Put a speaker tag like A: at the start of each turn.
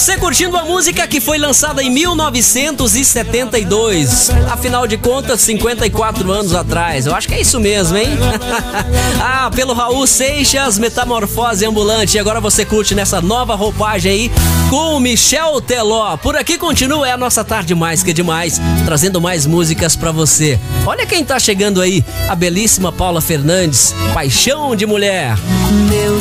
A: Você curtindo a música que foi lançada em 1972. Afinal de contas, 54 anos atrás. Eu acho que é isso mesmo, hein? Ah, pelo Raul Seixas, Metamorfose Ambulante. E agora você curte nessa nova roupagem aí com o Michel Teló. Por aqui continua, é a nossa tarde mais que demais, trazendo mais músicas pra você. Olha quem tá chegando aí, a belíssima Paula Fernandes, Paixão de Mulher.
B: Meu